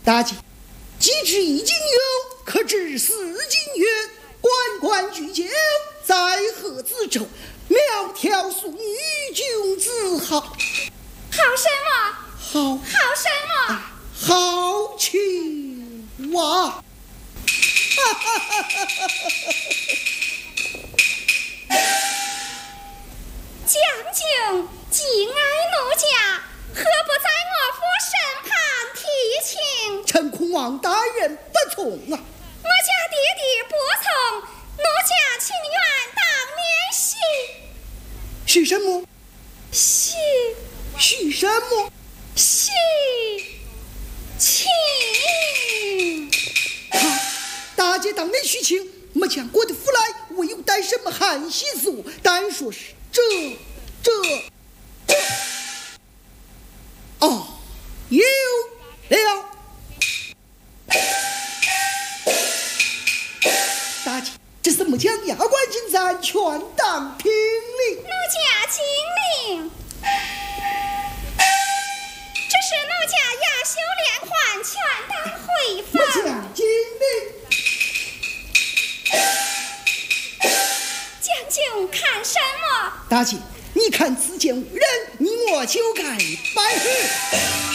大姐，既知一斤油，可知四斤元。关关雎鸠，在河之洲。苗条淑女，君子好。 好什么？ 好什么？ 好情啊！ 将军敬爱奴家，何不在我府审判提亲？ 臣恐王大人不从啊！ 我家爹爹不从，奴家情愿当面许。 许什么？ 许什么？ 许亲。 好，大姐当面许亲，没将过的府来，我又带什么汉喜做？单说是这。哦，有了。大姐，这是木匠牙关进赞，全当聘礼。 奴家敬领。这是奴家雅修连环，全当回木放。 匠敬礼。 将军看什么？ 大姐，你看此间无人，你我就该拜。